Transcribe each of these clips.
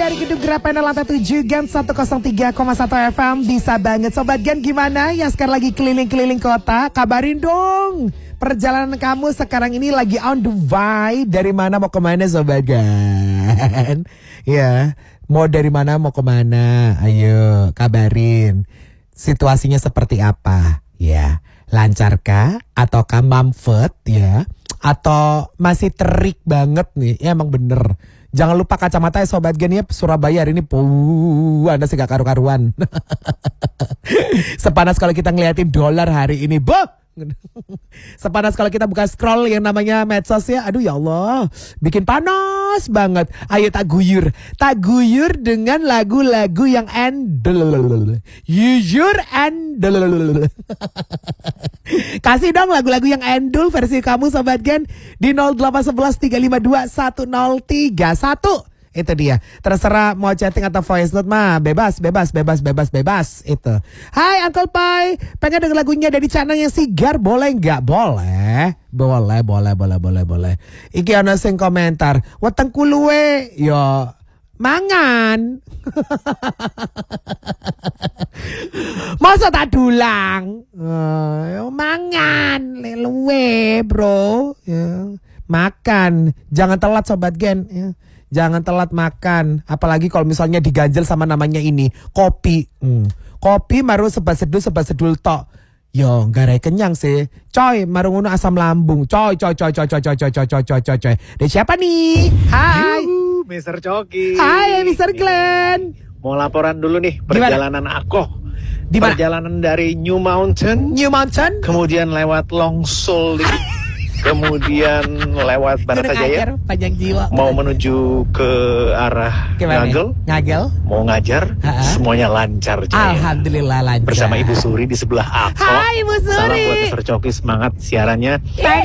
dari Gedung Grapena lantai 7 Gen 103,1 FM. Bisa banget Sobat Gen, gimana yang sekarang lagi keliling-keliling kota? Kabarin dong, perjalanan kamu sekarang ini lagi on the way. Dari mana mau kemana Sobat Gen? Ya, mau dari mana mau kemana? Ayo kabarin, situasinya seperti apa? Ya, lancarkah? Ataukah mampet ya? Atau masih terik banget nih? Ya emang bener. Jangan lupa kacamata ya Sobat Gen ya. Surabaya hari ini Anda sih gak karu-karuan. Sepanas kalau kita ngeliatin dolar hari ini, sepanas kalau kita buka scroll yang namanya medsos ya. Aduh ya Allah, bikin panas banget. Ayo tak guyur dengan lagu-lagu yang endel. Jujur endel. Kasih dong lagu-lagu yang endul versi kamu Sobat Gen di 0811 352 1031. Itu dia. Terserah mau chatting atau voice note mah bebas itu. Hai Uncle Pai, pengen denger lagunya dari channel yang Sigar, boleh nggak? Boleh. Iki ana sing komentar, wetengku luwe yo mangan. Masa tak dulang? Mangan luwe bro ya. Makan, jangan telat Sobat Gen ya. Jangan telat makan, apalagi kalau misalnya diganjel sama namanya ini kopi. Kopi maru sebat sedul tok. Yo, garai kenyang sih. Coy, maru ngono asam lambung. Coy. Dari siapa nih? Hai. Mr. Coki. Hai, Mr. Glenn. Mau laporan dulu nih perjalanan aku. Dimana? Perjalanan dari New Mountain. Kemudian lewat Longsol kemudian lewat Baratajaya, panjang jiwa. mau menuju ke arah Ngagel, mau ngajar, semuanya lancar Jaya. Alhamdulillah lancar. Bersama Ibu Suri di sebelah aku. Hai Ibu Suri. Salam buat Mr. Coki, semangat siarannya.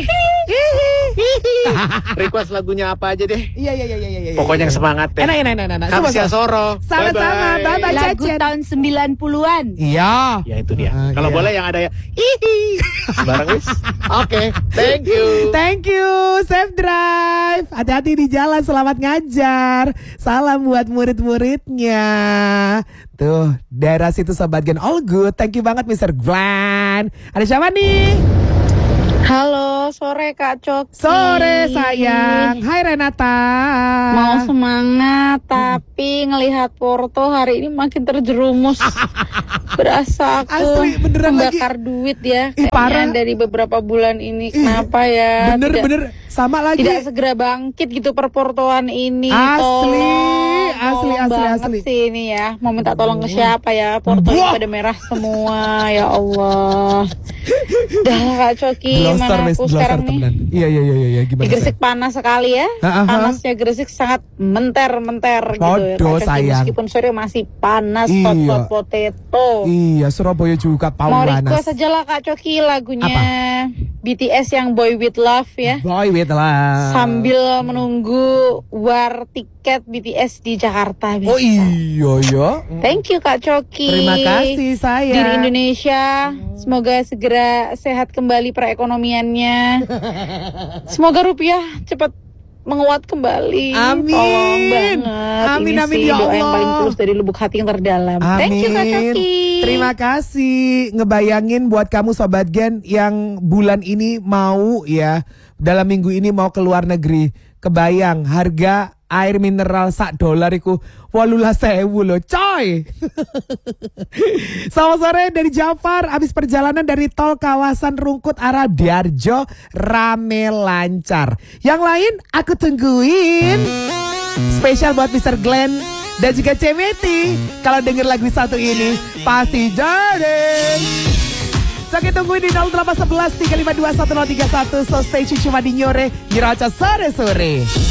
Request lagunya apa aja deh? Iya. Pokoknya yang semangat deh. Enak. Kamsia Soro. Sama-sama. Bye-bye. Lagu tahun 90-an. Iya. Ya itu dia. Kalau boleh yang ada ya. Barang wis. Oke, thank you. Thank you. Safe drive. Hati-hati di jalan, selamat ngajar. Salam buat murid-muridnya. Tuh, daerah situ Sobat Gen all good. Thank you banget Mr. Glenn. Ada siapa nih? Halo, sore Kak Coki. Sore sayang. Hai Renata. Mau semangat, tapi ngelihat Porto hari ini makin terjerumus. Berasa aku Asli, beneran membakar duit ya. Parah. Dari beberapa bulan ini. Kenapa ya? Bener. Sama lagi. Tidak segera bangkit gitu perportoan ini. Asli banget sih ini ya. Mau minta tolong ke siapa ya? Porto ini pada merah semua. Ya Allah. Dah Kak Coki, mana aku sekarang nih? Iya, gimana? Di Gresik panas sekali ya. Panasnya Gresik sangat menter-menter gitu ya. Sayang. Meskipun sore masih panas, hot potato. Iya, Surabaya juga mau panas. request aja lah Kak Coki lagunya apa? BTS yang Boy With Love ya. Boy With Love. Sambil menunggu war tiket BTS di Jakarta bisa. Oh iya. Thank you Kak Coki. Terima kasih sayang. Diri Indonesia, semoga segera sehat kembali perekonomiannya. Semoga rupiah cepat menguat kembali. Amin. Tolong banget. Amin ini ya Allah. Doa yang paling tulus dari lubuk hati yang terdalam. Amin. Thank you Kak Coki. Terima kasih. Ngebayangin buat kamu Sobat Gen yang bulan ini mau ya, dalam minggu ini mau ke luar negeri. Kebayang harga air mineral sak dolar iku 18.000 loh coy. Selamat sore dari Jafar. Abis perjalanan dari tol kawasan Rungkut arah Diarjo, rame lancar. Yang lain aku tungguin. Spesial buat Mr. Glenn dan juga Cemeti. Kalau denger lagu satu ini pasti jadi. So kita tungguin di 0811 352 1031. So stay cuma di Nyore Nyiraca sore-sore.